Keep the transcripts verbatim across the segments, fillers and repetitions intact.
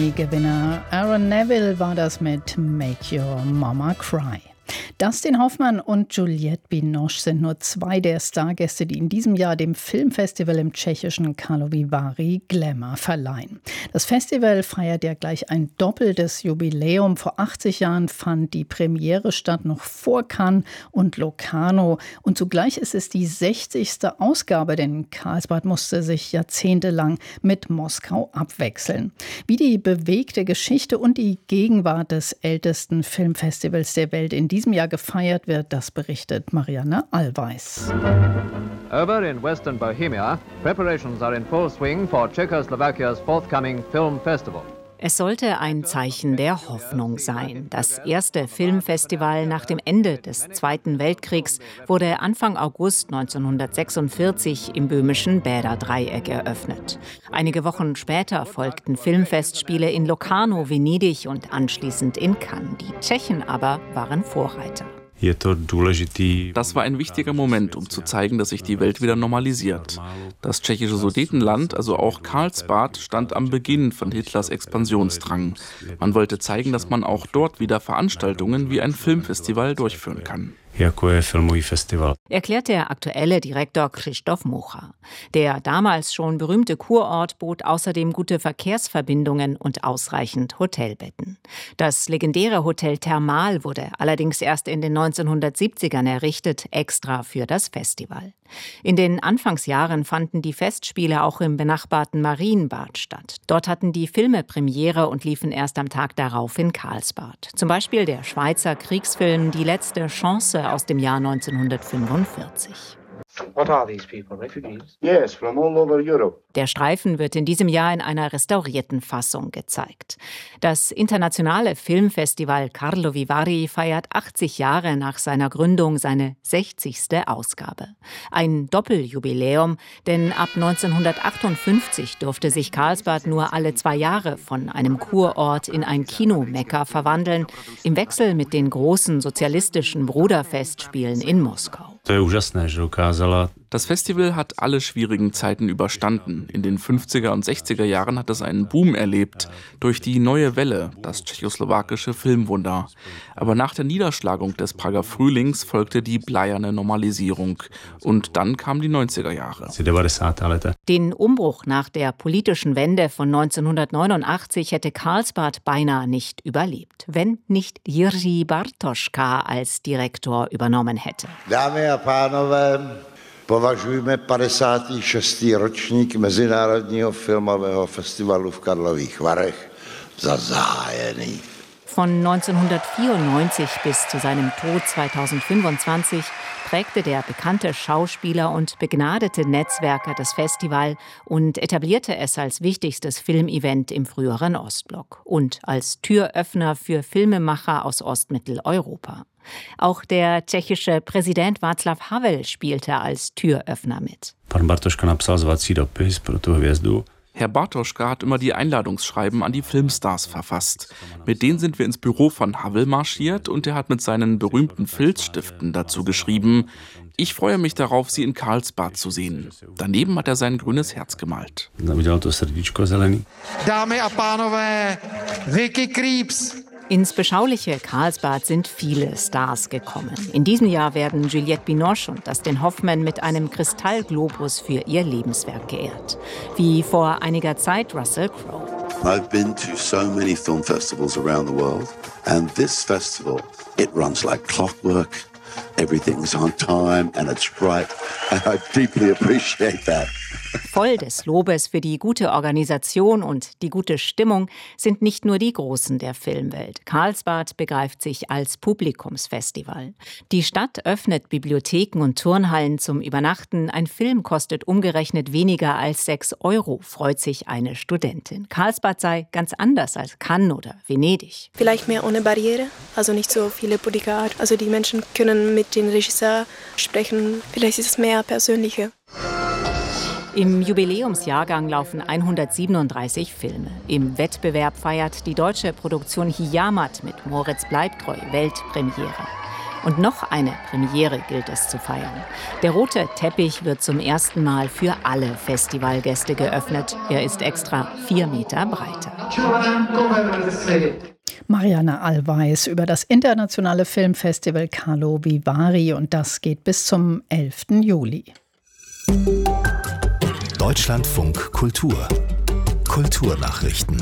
Gewinner Aaron Neville war das mit Make Your Mama Cry. Dustin Hoffmann und Juliette Binoche sind nur zwei der Stargäste, die in diesem Jahr dem Filmfestival im tschechischen Karlovy Vary Glamour verleihen. Das Festival feiert ja gleich ein doppeltes Jubiläum. Vor achtzig Jahren fand die Premiere statt, noch vor Cannes und Locarno. Und zugleich ist es die sechzigste Ausgabe, denn Karlsbad musste sich jahrzehntelang mit Moskau abwechseln. Wie die bewegte Geschichte und die Gegenwart des ältesten Filmfestivals der Welt in diesem Jahr gefeiert wird, das berichtet Marianne Allweis. Over in Western Bohemia, preparations are in full swing for Czechoslovakia's forthcoming film festival. Es sollte ein Zeichen der Hoffnung sein. Das erste Filmfestival nach dem Ende des Zweiten Weltkriegs wurde Anfang August neunzehnhundertsechsundvierzig im böhmischen Bäderdreieck eröffnet. Einige Wochen später folgten Filmfestspiele in Locarno, Venedig und anschließend in Cannes. Die Tschechen aber waren Vorreiter. Das war ein wichtiger Moment, um zu zeigen, dass sich die Welt wieder normalisiert. Das tschechische Sudetenland, also auch Karlsbad, stand am Beginn von Hitlers Expansionsdrang. Man wollte zeigen, dass man auch dort wieder Veranstaltungen wie ein Filmfestival durchführen kann. Erklärt der aktuelle Direktor Krzysztof Mucha. Der damals schon berühmte Kurort bot außerdem gute Verkehrsverbindungen und ausreichend Hotelbetten. Das legendäre Hotel Thermal wurde allerdings erst in den neunzehnhundertsiebzigern errichtet, extra für das Festival. In den Anfangsjahren fanden die Festspiele auch im benachbarten Marienbad statt. Dort hatten die Filme Premiere und liefen erst am Tag darauf in Karlsbad. Zum Beispiel der Schweizer Kriegsfilm Die letzte Chance aus dem Jahr neunzehnhundertfünfundvierzig. What are these people, refugees? Yes, from all over Europe. Der Streifen wird in diesem Jahr in einer restaurierten Fassung gezeigt. Das internationale Filmfestival Karlovy Vary feiert achtzig Jahre nach seiner Gründung seine sechzigste Ausgabe. Ein Doppeljubiläum, denn ab neunzehnhundertachtundfünfzig durfte sich Karlsbad nur alle zwei Jahre von einem Kurort in ein Kinomekka verwandeln, im Wechsel mit den großen sozialistischen Bruderfestspielen in Moskau. Das Festival hat alle schwierigen Zeiten überstanden. In den fünfziger und sechziger Jahren hat es einen Boom erlebt durch die Neue Welle, das tschechoslowakische Filmwunder. Aber nach der Niederschlagung des Prager Frühlings folgte die bleierne Normalisierung. Und dann kamen die neunziger Jahre. Den Umbruch nach der politischen Wende von neunzehnhundertneunundachtzig hätte Karlsbad beinahe nicht überlebt, wenn nicht Jiří Bartoška als Direktor übernommen hätte. Dámy a pánové, považujeme padesátý šestý ročník Mezinárodního filmového festivalu v Karlových Varech za zahájený. Von neunzehnhundertvierundneunzig bis zu seinem Tod zweitausendfünfundzwanzig prägte der bekannte Schauspieler und begnadete Netzwerker das Festival und etablierte es als wichtigstes Filmevent im früheren Ostblock und als Türöffner für Filmemacher aus Ostmitteleuropa. Auch der tschechische Präsident Václav Havel spielte als Türöffner mit. Herr Bartoška hat immer die Einladungsschreiben an die Filmstars verfasst. Mit denen sind wir ins Büro von Havel marschiert und er hat mit seinen berühmten Filzstiften dazu geschrieben: Ich freue mich darauf, Sie in Karlsbad zu sehen. Daneben hat er sein grünes Herz gemalt. Dámy a pánové, Vicky Krieps. Ins beschauliche Karlsbad sind viele Stars gekommen. In diesem Jahr werden Juliette Binoche und Dustin Hoffmann mit einem Kristallglobus für ihr Lebenswerk geehrt. Wie vor einiger Zeit Russell Crowe. I've been to so many film festivals around the world, and this festival, it runs like clockwork. Everything's on time and it's bright, and I deeply appreciate that. Voll des Lobes für die gute Organisation und die gute Stimmung sind nicht nur die Großen der Filmwelt. Karlsbad begreift sich als Publikumsfestival. Die Stadt öffnet Bibliotheken und Turnhallen zum Übernachten. Ein Film kostet umgerechnet weniger als sechs Euro, freut sich eine Studentin. Karlsbad sei ganz anders als Cannes oder Venedig. Vielleicht mehr ohne Barriere, also nicht so viele Bodyguard. Also die Menschen können mit dem Regisseur sprechen. Vielleicht ist es mehr persönlicher. Im Jubiläumsjahrgang laufen hundertsiebenunddreißig Filme. Im Wettbewerb feiert die deutsche Produktion Hijamat mit Moritz Bleibtreu Weltpremiere. Und noch eine Premiere gilt es zu feiern. Der rote Teppich wird zum ersten Mal für alle Festivalgäste geöffnet. Er ist extra vier Meter breiter. Marianne Allweis über das internationale Filmfestival Karlovy Vary, und das geht bis zum elften Juli. Deutschlandfunk Kultur. Kulturnachrichten.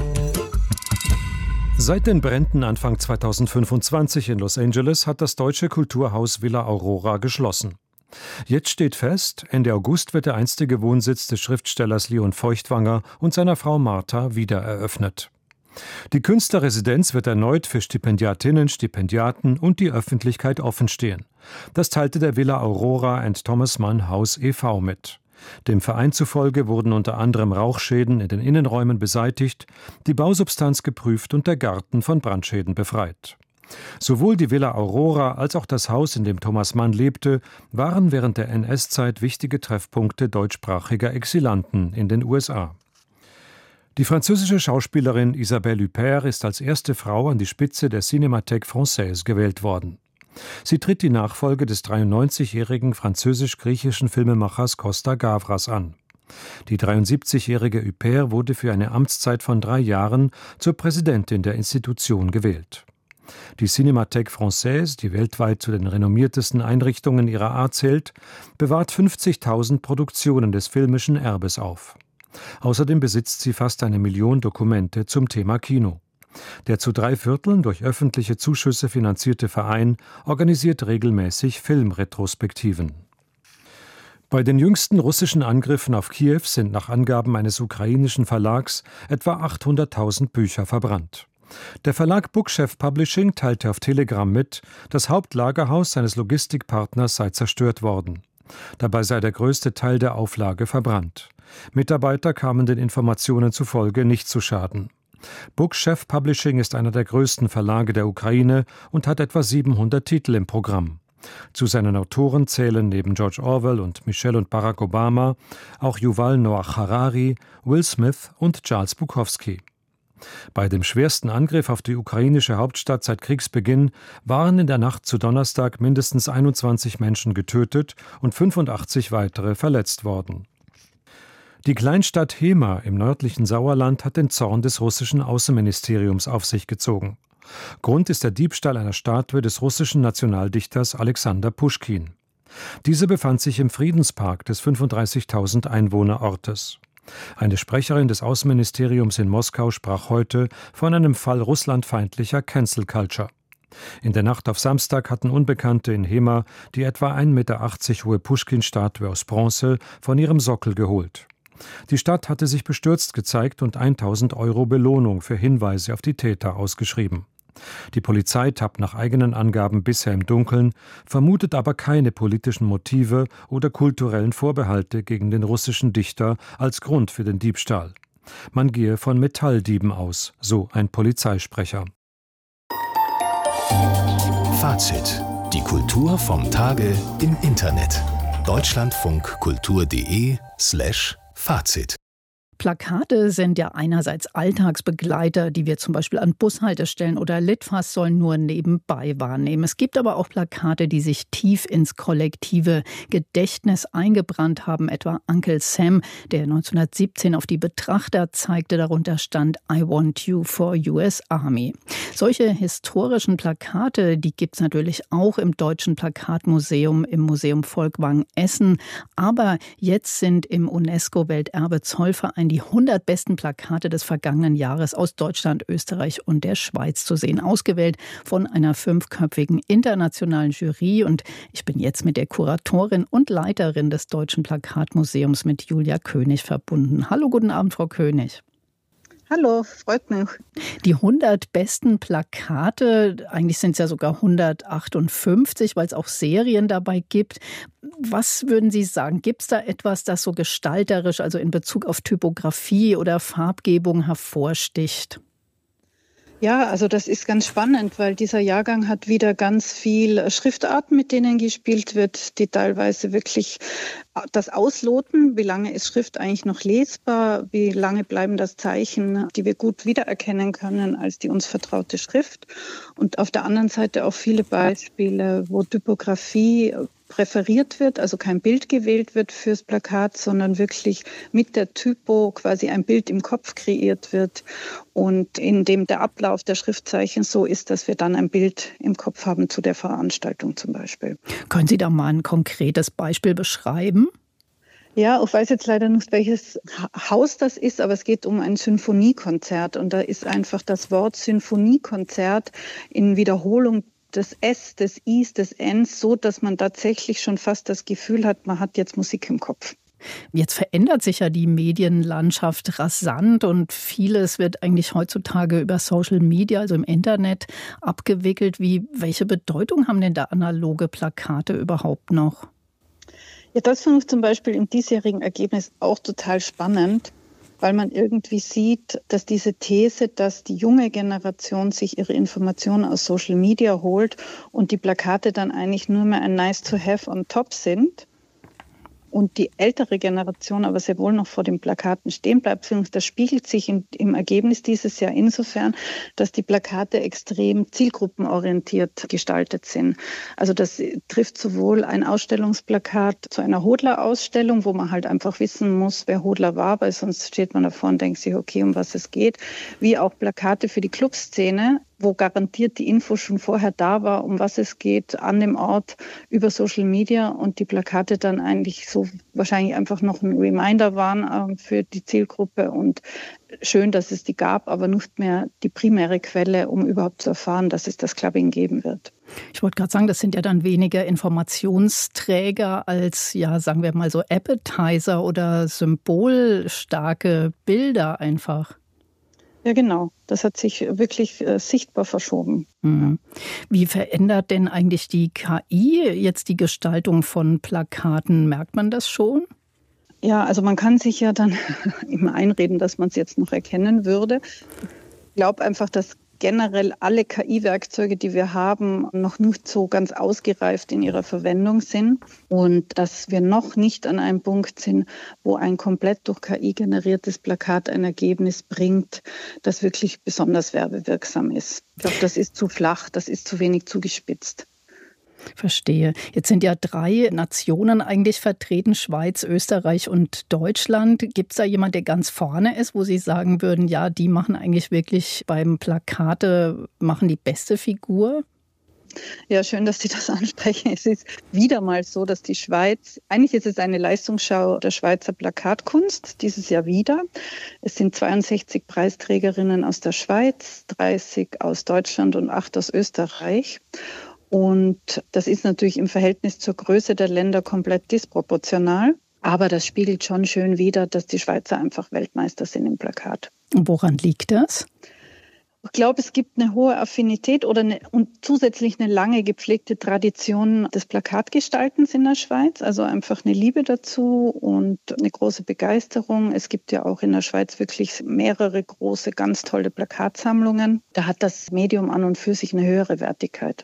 Seit den Bränden Anfang zweitausendfünfundzwanzig in Los Angeles hat das deutsche Kulturhaus Villa Aurora geschlossen. Jetzt steht fest, Ende August wird der einstige Wohnsitz des Schriftstellers Leon Feuchtwanger und seiner Frau Martha wieder eröffnet. Die Künstlerresidenz wird erneut für Stipendiatinnen, Stipendiaten und die Öffentlichkeit offenstehen. Das teilte der Villa Aurora and Thomas Mann Haus e V mit. Dem Verein zufolge wurden unter anderem Rauchschäden in den Innenräumen beseitigt, die Bausubstanz geprüft und der Garten von Brandschäden befreit. Sowohl die Villa Aurora als auch das Haus, in dem Thomas Mann lebte, waren während der N S-Zeit wichtige Treffpunkte deutschsprachiger Exilanten in den U S A. Die französische Schauspielerin Isabelle Huppert ist als erste Frau an die Spitze der Cinémathèque Française gewählt worden. Sie tritt die Nachfolge des dreiundneunzigjährigen französisch-griechischen Filmemachers Costa Gavras an. Die dreiundsiebzigjährige Huppert wurde für eine Amtszeit von drei Jahren zur Präsidentin der Institution gewählt. Die Cinémathèque Française, die weltweit zu den renommiertesten Einrichtungen ihrer Art zählt, bewahrt fünfzigtausend Produktionen des filmischen Erbes auf. Außerdem besitzt sie fast eine Million Dokumente zum Thema Kino. Der zu drei Vierteln durch öffentliche Zuschüsse finanzierte Verein organisiert regelmäßig Filmretrospektiven. Bei den jüngsten russischen Angriffen auf Kiew sind nach Angaben eines ukrainischen Verlags etwa achthunderttausend Bücher verbrannt. Der Verlag Bookchef Publishing teilte auf Telegram mit, das Hauptlagerhaus seines Logistikpartners sei zerstört worden. Dabei sei der größte Teil der Auflage verbrannt. Mitarbeiter kamen den Informationen zufolge nicht zu Schaden. Bookchef Publishing ist einer der größten Verlage der Ukraine und hat etwa siebenhundert Titel im Programm. Zu seinen Autoren zählen neben George Orwell und Michelle und Barack Obama auch Yuval Noah Harari, Will Smith und Charles Bukowski. Bei dem schwersten Angriff auf die ukrainische Hauptstadt seit Kriegsbeginn waren in der Nacht zu Donnerstag mindestens einundzwanzig Menschen getötet und fünfundachtzig weitere verletzt worden. Die Kleinstadt Hema im nördlichen Sauerland hat den Zorn des russischen Außenministeriums auf sich gezogen. Grund ist der Diebstahl einer Statue des russischen Nationaldichters Alexander Puschkin. Diese befand sich im Friedenspark des fünfunddreißigtausend Einwohnerortes. Eine Sprecherin des Außenministeriums in Moskau sprach heute von einem Fall russlandfeindlicher Cancel Culture. In der Nacht auf Samstag hatten Unbekannte in Hema die etwa ein Meter achtzig hohe Puschkin-Statue aus Bronze von ihrem Sockel geholt. Die Stadt hatte sich bestürzt gezeigt und tausend Euro Belohnung für Hinweise auf die Täter ausgeschrieben. Die Polizei tappt nach eigenen Angaben bisher im Dunkeln, vermutet aber keine politischen Motive oder kulturellen Vorbehalte gegen den russischen Dichter als Grund für den Diebstahl. Man gehe von Metalldieben aus, so ein Polizeisprecher. Fazit. Die Kultur vom Tage im Internet. deutschlandfunkkultur.de slash Fazit. Plakate sind ja einerseits Alltagsbegleiter, die wir zum Beispiel an Bushaltestellen oder Litfaßsäulen nur nebenbei wahrnehmen. Es gibt aber auch Plakate, die sich tief ins kollektive Gedächtnis eingebrannt haben, etwa Uncle Sam, der neunzehnhundertsiebzehn auf die Betrachter zeigte. Darunter stand I want you for U S Army. Solche historischen Plakate, die gibt es natürlich auch im Deutschen Plakatmuseum, im Museum Volkwang Essen. Aber jetzt sind im UNESCO-Welterbe Zollverein die hundert besten Plakate des vergangenen Jahres aus Deutschland, Österreich und der Schweiz zu sehen. Ausgewählt von einer fünfköpfigen internationalen Jury. Und ich bin jetzt mit der Kuratorin und Leiterin des Deutschen Plakatmuseums, mit Julia König, verbunden. Hallo, guten Abend, Frau König. Hallo, freut mich. Die hundert besten Plakate, eigentlich sind es ja sogar hundertachtundfünfzig, weil es auch Serien dabei gibt. Was würden Sie sagen? Gibt es da etwas, das so gestalterisch, also in Bezug auf Typografie oder Farbgebung hervorsticht? Ja, also das ist ganz spannend, weil dieser Jahrgang hat wieder ganz viel Schriftarten, mit denen gespielt wird, die teilweise wirklich das ausloten, wie lange ist Schrift eigentlich noch lesbar, wie lange bleiben das Zeichen, die wir gut wiedererkennen können als die uns vertraute Schrift. Und auf der anderen Seite auch viele Beispiele, wo Typografie präferiert wird, also kein Bild gewählt wird fürs Plakat, sondern wirklich mit der Typo quasi ein Bild im Kopf kreiert wird und in dem der Ablauf der Schriftzeichen so ist, dass wir dann ein Bild im Kopf haben zu der Veranstaltung zum Beispiel. Können Sie da mal ein konkretes Beispiel beschreiben? Ja, ich weiß jetzt leider nicht, welches Haus das ist, aber es geht um ein Sinfoniekonzert und da ist einfach das Wort Sinfoniekonzert in Wiederholung des S, des Is, des Ns, so dass man tatsächlich schon fast das Gefühl hat, man hat jetzt Musik im Kopf. Jetzt verändert sich ja die Medienlandschaft rasant und vieles wird eigentlich heutzutage über Social Media, also im Internet, abgewickelt. Wie, welche Bedeutung haben denn da analoge Plakate überhaupt noch? Ja, das finde ich zum Beispiel im diesjährigen Ergebnis auch total spannend, weil man irgendwie sieht, dass diese These, dass die junge Generation sich ihre Informationen aus Social Media holt und die Plakate dann eigentlich nur mehr ein Nice to have on top sind und die ältere Generation aber sehr wohl noch vor den Plakaten stehen bleibt. Das spiegelt sich in, im Ergebnis dieses Jahr insofern, dass die Plakate extrem zielgruppenorientiert gestaltet sind. Also das trifft sowohl ein Ausstellungsplakat zu einer Hodler-Ausstellung, wo man halt einfach wissen muss, wer Hodler war, weil sonst steht man davor und denkt sich, okay, um was es geht, wie auch Plakate für die Clubszene, wo garantiert die Info schon vorher da war, um was es geht, an dem Ort über Social Media und die Plakate dann eigentlich so wahrscheinlich einfach noch ein Reminder waren äh, für die Zielgruppe und schön, dass es die gab, aber nicht mehr die primäre Quelle, um überhaupt zu erfahren, dass es das Clubbing geben wird. Ich wollte gerade sagen, das sind ja dann weniger Informationsträger als, ja, sagen wir mal so Appetizer oder symbolstarke Bilder einfach. Ja, genau. Das hat sich wirklich äh, sichtbar verschoben. Mhm. Wie verändert denn eigentlich die K I jetzt die Gestaltung von Plakaten? Merkt man das schon? Ja, also man kann sich ja dann immer einreden, dass man es jetzt noch erkennen würde. Ich glaube einfach, dass generell alle K I-Werkzeuge, die wir haben, noch nicht so ganz ausgereift in ihrer Verwendung sind und dass wir noch nicht an einem Punkt sind, wo ein komplett durch K I generiertes Plakat ein Ergebnis bringt, das wirklich besonders werbewirksam ist. Ich glaube, das ist zu flach, das ist zu wenig zugespitzt. Verstehe. Jetzt sind ja drei Nationen eigentlich vertreten, Schweiz, Österreich und Deutschland. Gibt es da jemand, der ganz vorne ist, wo Sie sagen würden, ja, die machen eigentlich wirklich beim Plakate, machen die beste Figur? Ja, schön, dass Sie das ansprechen. Es ist wieder mal so, dass die Schweiz, eigentlich ist es eine Leistungsschau der Schweizer Plakatkunst, dieses Jahr wieder. Es sind zweiundsechzig Preisträgerinnen aus der Schweiz, dreißig aus Deutschland und acht aus Österreich. Und das ist natürlich im Verhältnis zur Größe der Länder komplett disproportional. Aber das spiegelt schon schön wider, dass die Schweizer einfach Weltmeister sind im Plakat. Und woran liegt das? Ich glaube, es gibt eine hohe Affinität oder eine, und zusätzlich eine lange gepflegte Tradition des Plakatgestaltens in der Schweiz. Also einfach eine Liebe dazu und eine große Begeisterung. Es gibt ja auch in der Schweiz wirklich mehrere große, ganz tolle Plakatsammlungen. Da hat das Medium an und für sich eine höhere Wertigkeit.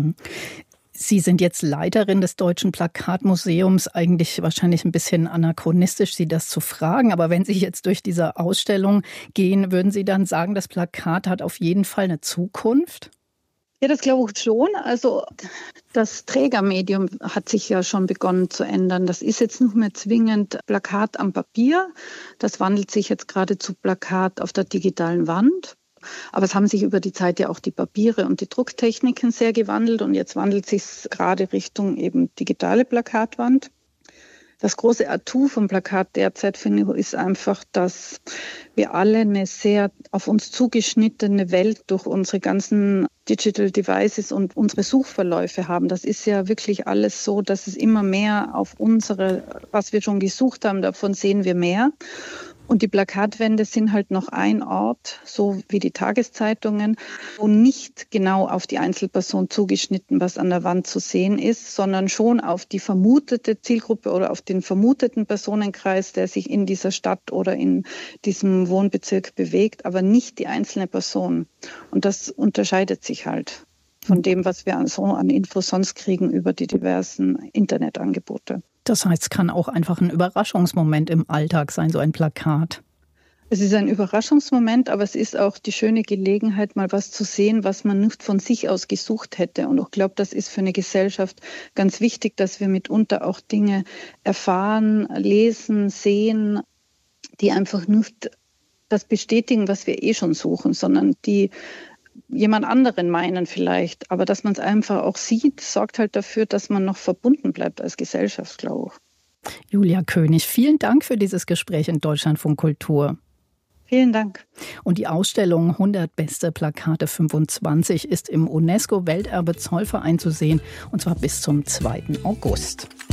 Sie sind jetzt Leiterin des Deutschen Plakatmuseums, eigentlich wahrscheinlich ein bisschen anachronistisch, Sie das zu fragen. Aber wenn Sie jetzt durch diese Ausstellung gehen, würden Sie dann sagen, das Plakat hat auf jeden Fall eine Zukunft? Ja, das glaube ich schon. Also das Trägermedium hat sich ja schon begonnen zu ändern. Das ist jetzt nicht mehr zwingend Plakat am Papier. Das wandelt sich jetzt gerade zu Plakat auf der digitalen Wand. Aber es haben sich über die Zeit ja auch die Papiere und die Drucktechniken sehr gewandelt und jetzt wandelt sich es gerade Richtung eben digitale Plakatwand. Das große Atout vom Plakat derzeit, finde ich, ist einfach, dass wir alle eine sehr auf uns zugeschnittene Welt durch unsere ganzen Digital Devices und unsere Suchverläufe haben. Das ist ja wirklich alles so, dass es immer mehr auf unsere, was wir schon gesucht haben, davon sehen wir mehr. Und die Plakatwände sind halt noch ein Ort, so wie die Tageszeitungen, wo nicht genau auf die Einzelperson zugeschnitten, was an der Wand zu sehen ist, sondern schon auf die vermutete Zielgruppe oder auf den vermuteten Personenkreis, der sich in dieser Stadt oder in diesem Wohnbezirk bewegt, aber nicht die einzelne Person. Und das unterscheidet sich halt von dem, was wir so an Infos sonst kriegen über die diversen Internetangebote. Das heißt, es kann auch einfach ein Überraschungsmoment im Alltag sein, so ein Plakat. Es ist ein Überraschungsmoment, aber es ist auch die schöne Gelegenheit, mal was zu sehen, was man nicht von sich aus gesucht hätte. Und ich glaube, das ist für eine Gesellschaft ganz wichtig, dass wir mitunter auch Dinge erfahren, lesen, sehen, die einfach nicht das bestätigen, was wir eh schon suchen, sondern die jemand anderen meinen vielleicht. Aber dass man es einfach auch sieht, sorgt halt dafür, dass man noch verbunden bleibt als Gesellschaft, glaube ich. Julia König, vielen Dank für dieses Gespräch in Deutschlandfunk Kultur. Vielen Dank. Und die Ausstellung hundert beste Plakate fünfundzwanzig ist im UNESCO-Welterbe Zollverein zu sehen, und zwar bis zum zweiten August.